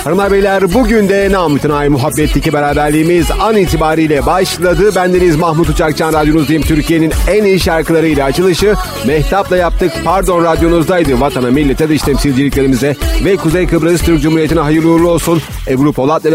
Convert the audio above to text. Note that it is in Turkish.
Hanımlar beyler, bugün de Namık-ı Muhabbet'teki beraberliğimiz an itibariyle başladı. Bendeniz Mahmut Uçakcan, radyonuzdayım. Türkiye'nin en iyi şarkılarıyla açılışı Mehtap'la yaptık. Pardon radyonuzdaydı. Vatana, millete, dış temsilciliklerimize ve Kuzey Kıbrıs Türk Cumhuriyeti'ne hayırlı uğurlu olsun. Ebru Polat'la